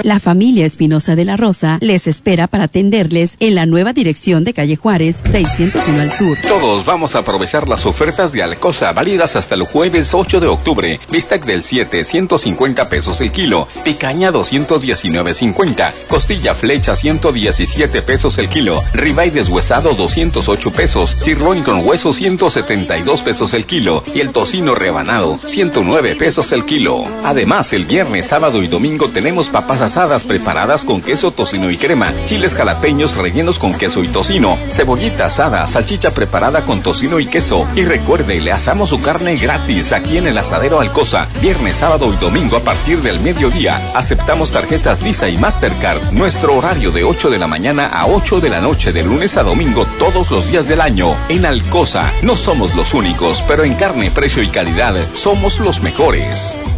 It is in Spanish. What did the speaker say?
La familia Espinosa de la Rosa les espera para atenderles en la nueva dirección de calle Juárez, 601 al sur. Todos vamos a aprovechar las ofertas de Alcosa válidas hasta el jueves 8 de octubre. Bistec del 7, 150 pesos el kilo. Picaña 219.50. Costilla flecha 117 pesos el kilo. Ribeye deshuesado 208 pesos. Sirloin con hueso 172 pesos el kilo. Y el tocino rebanado 109 pesos el kilo. Además, el viernes, sábado y domingo tenemos papas asadas preparadas con queso, tocino y crema, chiles jalapeños rellenos con queso y tocino, cebollita asada, salchicha preparada con tocino y queso. Y recuerde, le asamos su carne gratis aquí en el Asadero Alcosa, viernes, sábado y domingo a partir del mediodía. Aceptamos tarjetas Visa y Mastercard. Nuestro horario de 8 de la mañana a 8 de la noche, de lunes a domingo, todos los días del año. En Alcosa, no somos los únicos, pero en carne, precio y calidad, somos los mejores.